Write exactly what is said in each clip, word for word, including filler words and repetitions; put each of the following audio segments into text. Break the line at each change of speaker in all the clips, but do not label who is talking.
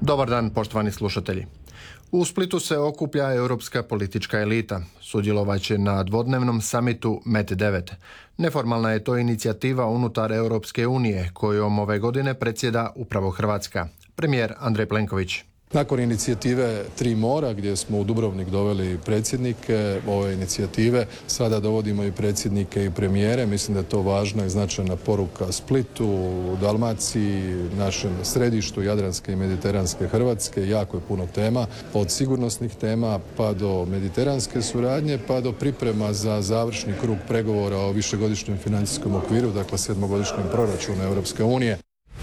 Dobar dan, poštovani slušatelji. U Splitu se okuplja europska politička elita. Sudjelovat će na dvodnevnom samitu M E T devet. Neformalna je to inicijativa unutar Europske unije, kojom ove godine predsjeda upravo Hrvatska. Premijer Andrej Plenković.
Nakon inicijative Tri mora, gdje smo u Dubrovnik doveli predsjednike ove inicijative, sada dovodimo i predsjednike i premijere. Mislim da je to važna i značajna poruka Splitu, Dalmaciji, našem središtu Jadranske i Mediteranske Hrvatske. Jako je puno tema, od sigurnosnih tema pa do mediteranske suradnje, pa do priprema za završni krug pregovora o višegodišnjem financijskom okviru, dakle sedmogodišnjem proračunu Europske unije.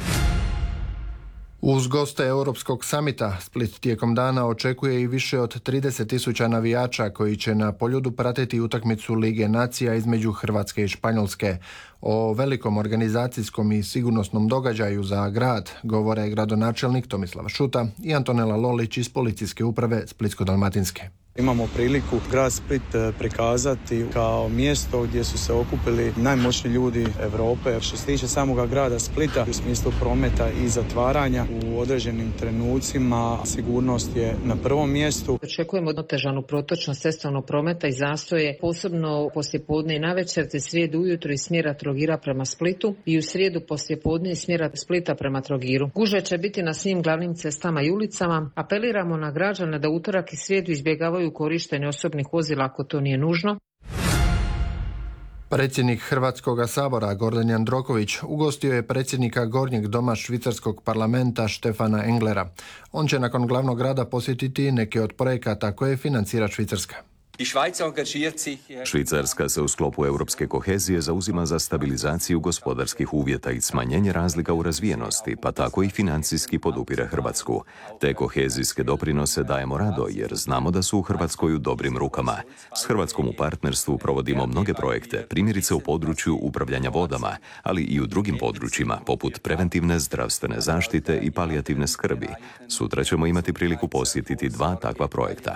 Uz goste Europskog samita, Split tijekom dana očekuje i više od trideset tisuća navijača koji će na Poljudu pratiti utakmicu Lige nacija između Hrvatske i Španjolske. O velikom organizacijskom i sigurnosnom događaju za grad govore gradonačelnik Tomislav Šuta i Antonela Lolić iz Policijske uprave Splitsko-dalmatinske.
Imamo priliku grad Split prikazati kao mjesto gdje su se okupili najmoćniji ljudi Europe. Što se tiče samoga grada Splita u smislu prometa i zatvaranja u određenim trenucima, sigurnost je na prvom mjestu.
Očekujemo otežanu protočnost cestovnog prometa i zastoje, posebno poslijepodne i navečer, te srijedu ujutro iz smjera Trogira prema Splitu i u srijedu poslijepodne iz smjera Splita prema Trogiru. Gužve će biti na svim glavnim cestama i ulicama. Apeliramo na građane da utorak i srijedu izbjegavaju u korištenju osobnih vozila ako to nije nužno.
Predsjednik Hrvatskog sabora Gordan Jandroković ugostio je predsjednika Gornjeg doma švicarskog parlamenta Štefana Englera. On će nakon glavnog grada posjetiti neke od projekata koje financira Švicarska.
Švicarska se u sklopu europske kohezije zauzima za stabilizaciju gospodarskih uvjeta i smanjenje razlika u razvijenosti, pa tako i financijski podupire Hrvatsku. Te kohezijske doprinose dajemo rado jer znamo da su u Hrvatskoj u dobrim rukama. S Hrvatskom u partnerstvu provodimo mnoge projekte, primjerice u području upravljanja vodama, ali i u drugim područjima poput preventivne zdravstvene zaštite i palijativne skrbi. Sutra ćemo imati priliku posjetiti dva takva projekta.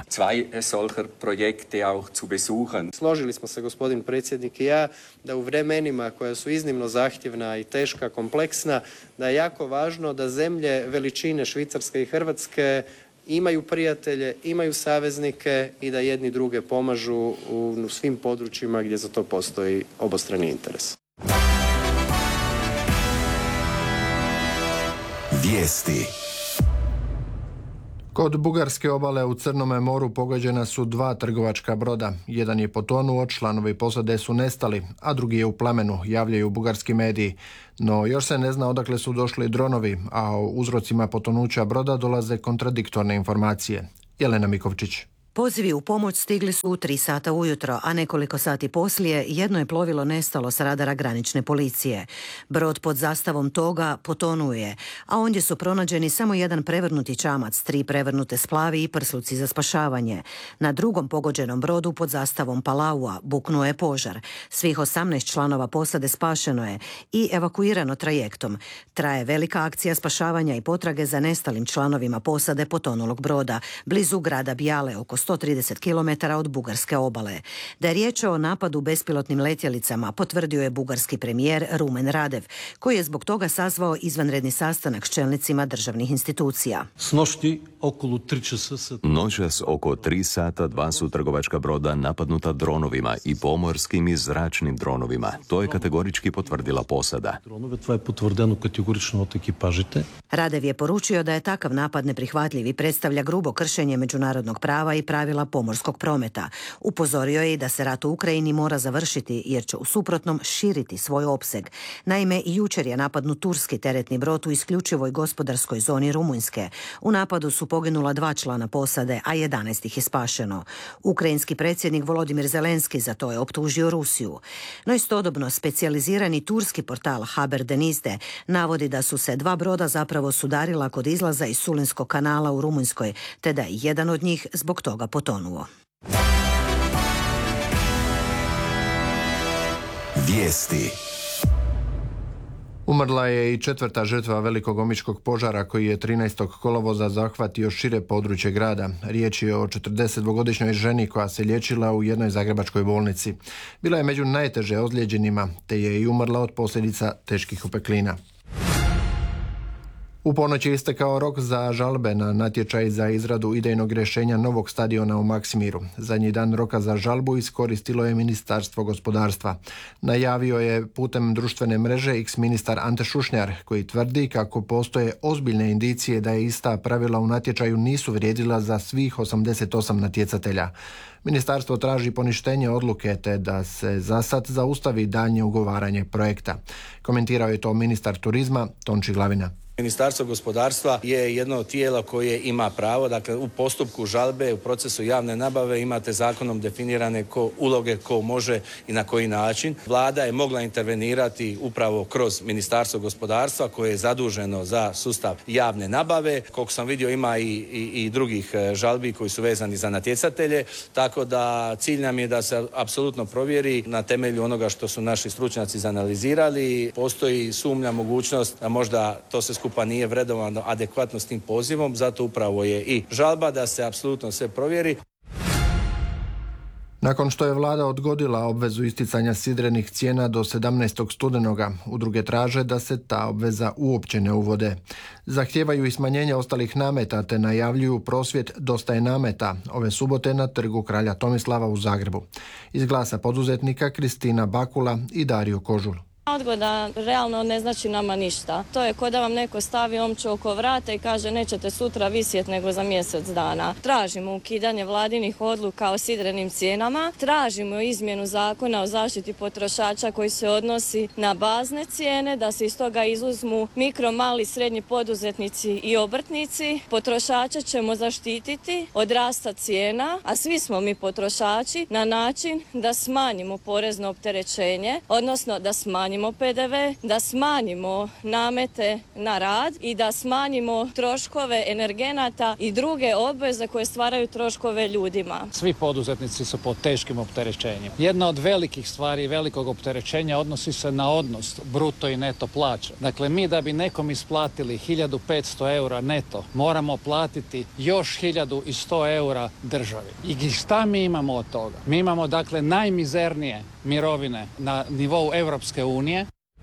Složili smo se, gospodin predsjednik i ja, da u vremenima koja su iznimno zahtjevna i teška, kompleksna, da je jako važno da zemlje veličine Švicarske i Hrvatske imaju prijatelje, imaju saveznike i da jedni druge pomažu u svim područjima gdje za to postoji obostrani interes.
Vijesti. Kod bugarske obale u Crnome moru pogođena su dva trgovačka broda. Jedan je potonuo, članovi posade su nestali, a drugi je u plamenu, javljaju bugarski mediji. No još se ne zna odakle su došli dronovi, a o uzrocima potonuća broda dolaze kontradiktorne informacije. Jelena Mikovčić.
Pozivi u pomoć stigli su u tri sata ujutro, a nekoliko sati poslije jedno je plovilo nestalo s radara granične policije. Brod pod zastavom toga potonuje, a ondje su pronađeni samo jedan prevrnuti čamac, tri prevrnute splavi i prsluci za spašavanje. Na drugom pogođenom brodu pod zastavom Palaua buknuo je požar. Svih osamnaest članova posade spašeno je i evakuirano trajektom. Traje velika akcija spašavanja i potrage za nestalim članovima posade potonulog broda, blizu grada Bijale, oko sto trideset kilometara od bugarske obale. Da je riječ o napadu bespilotnim letjelicama, potvrdio je bugarski premijer Rumen Radev, koji je zbog toga sazvao izvanredni sastanak s čelnicima državnih institucija.
Noćas oko tri sata dva su trgovačka broda napadnuta dronovima i pomorskim i zračnim dronovima. To je kategorički potvrdila posada.
Radev je poručio da je takav napad neprihvatljiv i predstavlja grubo kršenje međunarodnog prava i pravila pomorskog prometa. Upozorio je i da se rat u Ukrajini mora završiti jer će u suprotnom širiti svoj opseg. Naime, jučer je napadnut turski teretni brod u isključivoj gospodarskoj zoni Rumunjske. U napadu su poginula dva člana posade, a jedanaest ih je spašeno. Ukrajinski predsjednik Volodimir Zelenski za to je optužio Rusiju. No istodobno specijalizirani turski portal Haber Denizde navodi da su se dva broda zapravo sudarila kod izlaza iz Sulinskog kanala u Rumunjskoj, te da je jedan od njih zbog toga potonuo.
Vijesti. Umrla je i četvrta žrtva velikog omičkog požara koji je trinaestog kolovoza zahvatio šire područje grada. Riječ je o četrdesetdvogodišnjoj ženi koja se liječila u jednoj zagrebačkoj bolnici. Bila je među najteže ozlijeđenima, te je i umrla od posljedica teških opeklina. U ponoć je istekao rok za žalbe na natječaj za izradu idejnog rješenja novog stadiona u Maksimiru. Zadnji dan roka za žalbu iskoristilo je Ministarstvo gospodarstva. Najavio je putem društvene mreže eks-ministar Ante Šušnjar, koji tvrdi kako postoje ozbiljne indicije da je ista pravila u natječaju nisu vrijedila za svih osamdeset osam natjecatelja. Ministarstvo traži poništenje odluke te da se za sad zaustavi daljnje ugovaranje projekta. Komentirao je to ministar turizma Tonči Glavina.
Ministarstvo gospodarstva je jedno od tijela koje ima pravo, dakle u postupku žalbe, u procesu javne nabave imate zakonom definirane ko, uloge ko može i na koji način. Vlada je mogla intervenirati upravo kroz Ministarstvo gospodarstva koje je zaduženo za sustav javne nabave. Koliko sam vidio ima i, i, i drugih žalbi koji su vezani za natjecatelje, tako da cilj nam je da se apsolutno provjeri na temelju onoga što su naši stručnjaci izanalizirali. Postoji sumnja, mogućnost da možda to se skupa pa nije vredovano adekvatno s tim pozivom, zato upravo je i žalba da se apsolutno sve provjeri.
Nakon što je vlada odgodila obvezu isticanja sidrenih cijena do sedamnaestog studenoga, udruge traže da se ta obveza uopće ne uvode. Zahtijevaju i smanjenje ostalih nameta te najavljuju prosvjed Dosta je nameta ove subote na trgu Kralja Tomislava u Zagrebu. Iz Glasa poduzetnika Kristina Bakula i Dario Kožul.
Odgoda realno ne znači nama ništa. To je ko da vam neko stavi omču oko vrata i kaže nećete sutra visjeti nego za mjesec dana. Tražimo ukidanje vladinih odluka o sidrenim cijenama, tražimo izmjenu zakona o zaštiti potrošača koji se odnosi na bazne cijene, da se iz toga izuzmu mikro, mali, srednji poduzetnici i obrtnici. Potrošače ćemo zaštititi od rasta cijena, a svi smo mi potrošači, na način da smanjimo porezno opterećenje, odnosno da smanjimo pe de ve, da smanjimo namete na rad i da smanjimo troškove energenata i druge obveze koje stvaraju troškove ljudima.
Svi poduzetnici su pod teškim opterećenjem. Jedna od velikih stvari, velikog opterećenja odnosi se na odnos bruto i neto plaće. Dakle, mi da bi nekom isplatili hiljadu petsto eura neto, moramo platiti još hiljadu sto eura državi. I šta mi imamo od toga? Mi imamo dakle najmizernije mirovine na nivou Europske unije.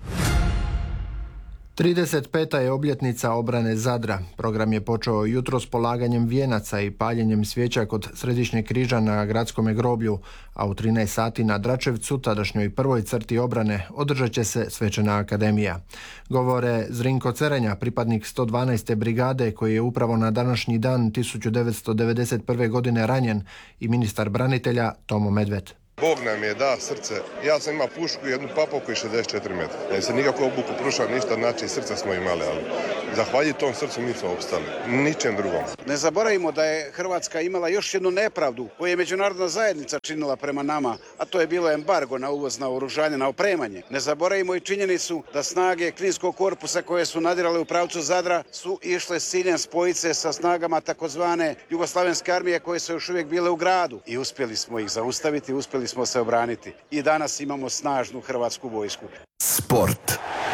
trideset peta je obljetnica obrane Zadra. Program je počeo jutro s polaganjem vijenaca i paljenjem svijeća kod Središnjeg križa na gradskome groblju, a u trinaest sati na Dračevcu, tadašnjoj prvoj crti obrane, održat će se svečana akademija. Govore Zrinko Cerenja, pripadnik sto dvanaeste brigade koji je upravo na današnji dan tisuću devetsto devedeset prve. godine ranjen, i ministar branitelja Tomo Medved.
Bog nam je da srce. Ja sam imao pušku i jednu papovku i šezdeset četiri metra. Ne se nikako obuku prušao ništa, znači srca smo imali, ali zahvaljujući tom srcu mi smo opstali. Ničem drugom.
Ne zaboravimo da je Hrvatska imala još jednu nepravdu koju je međunarodna zajednica činila prema nama, a to je bilo embargo na uvoz naoružanja, na opremanje. Ne zaboravimo i činjenicu da snage Kninskog korpusa koje su nadirale u pravcu Zadra su išle s ciljem spojiti se sa snagama takozvane Jugoslavenske armije koje su još uvijek bile u gradu. I uspjeli smo ih zaustaviti, uspjeli smo se obraniti. I danas imamo snažnu hrvatsku vojsku.
Sport.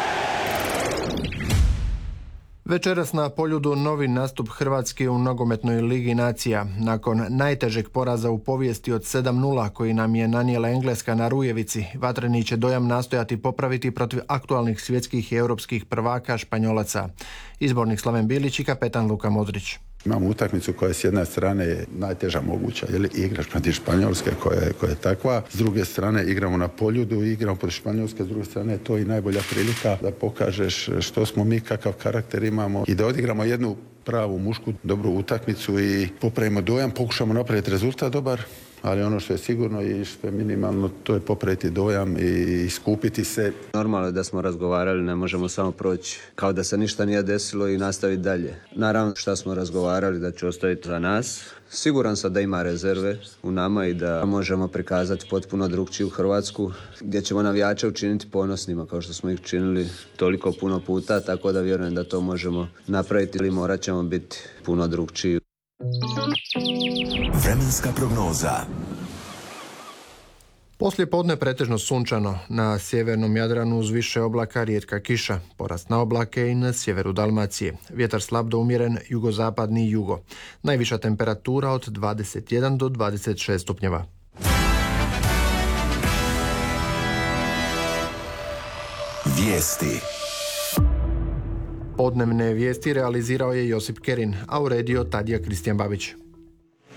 Večeras na Poljudu novi nastup Hrvatske u nogometnoj ligi nacija. Nakon najtežeg poraza u povijesti od sedam nula koji nam je nanijela Engleska na Rujevici, vatreni će dojam nastojati popraviti protiv aktualnih svjetskih i europskih prvaka Španjolaca. Izbornik Slaven Bilić i kapetan Luka Modrić.
Imamo utakmicu koja s jedne strane je najteža moguća, jer igraš protiv Španjolske koja je, koja je takva. S druge strane igramo na Poljudu, igramo protiv Španjolske, s druge strane to je i najbolja prilika da pokažeš što smo mi, kakav karakter imamo i da odigramo jednu pravu mušku dobru utakmicu i popravimo dojam, pokušamo napraviti rezultat dobar. Ali ono što je sigurno i što je minimalno, to je popraviti dojam i skupiti se.
Normalno je da smo razgovarali, ne možemo samo proći kao da se ništa nije desilo i nastaviti dalje. Naravno što smo razgovarali da će ostaviti za nas. Siguran sam da ima rezerve u nama i da možemo prikazati potpuno drugčiju Hrvatsku, gdje ćemo navijače učiniti ponosnima kao što smo ih činili toliko puno puta, tako da vjerujem da to možemo napraviti ili morat ćemo biti puno drugčiji.
Vremenska prognoza.
Poslije podne pretežno sunčano, na sjevernom Jadranu uz više oblaka rijetka kiša, porast na oblake i na sjeveru Dalmacije. Vjetar slab do umjeren jugozapadni jugo. Najviša temperatura od dvadeset jedan do dvadeset šest stupnjeva.
Vijesti.
Podnevne vijesti realizirao je Josip Kerin, a uredio Tadija Kristijan Babić.